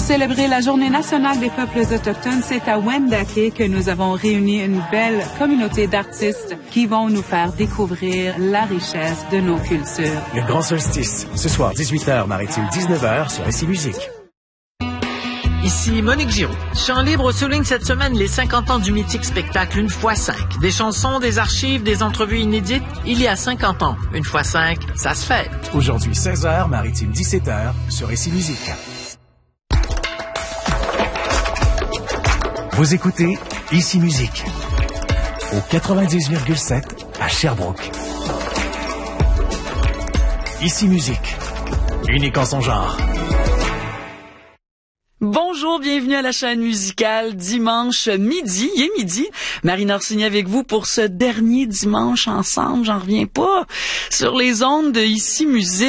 célébrer la Journée nationale des peuples autochtones, c'est à Wendake que nous avons réuni une belle communauté d'artistes qui vont nous faire découvrir la richesse de nos cultures. Le Grand Solstice, ce soir 18h, Maritime 19h sur SI Musique. Ici Monique Giroux. Chant Libre souligne cette semaine les 50 ans du mythique spectacle Une fois 5. Des chansons, des archives, des entrevues inédites. Il y a 50 ans. Une fois 5, ça se fait. Aujourd'hui 16h, Maritime 17h sur SI Musique. Vous écoutez Ici Musique au 90,7 à Sherbrooke. Ici Musique, unique en son genre. Bonjour, bienvenue à la chaîne musicale. Dimanche midi, il est midi. Marine Orsini avec vous pour ce dernier dimanche ensemble. J'en reviens pas. Sur les ondes de Ici Musique.